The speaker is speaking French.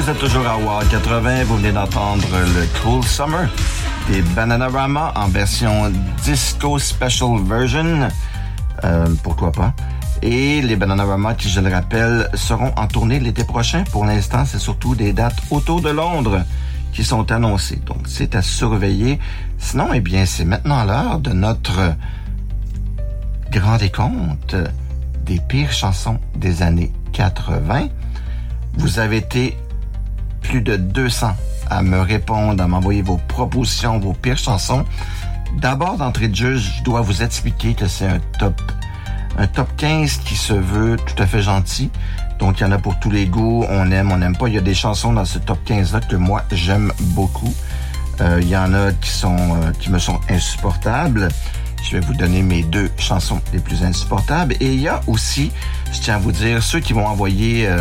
Vous êtes toujours à Wow 80. Vous venez d'entendre le Cool Summer des Bananarama en version Disco Special Version. Pourquoi pas? Et les Bananarama, qui, je le rappelle, seront en tournée l'été prochain. Pour l'instant, c'est surtout des dates autour de Londres qui sont annoncées. Donc, c'est à surveiller. Sinon, eh bien, c'est maintenant l'heure de notre grand décompte des pires chansons des années 80. Vous avez été plus de 200 à me répondre, à m'envoyer vos propositions, vos pires chansons. D'abord, d'entrée de jeu, je dois vous expliquer que c'est un top 15 qui se veut tout à fait gentil. Donc, il y en a pour tous les goûts. On aime, on n'aime pas. Il y a des chansons dans ce top 15-là que moi, j'aime beaucoup. Il y en a qui me sont insupportables. Je vais vous donner mes 2 chansons les plus insupportables. Et il y a aussi, je tiens à vous dire, ceux qui vont envoyer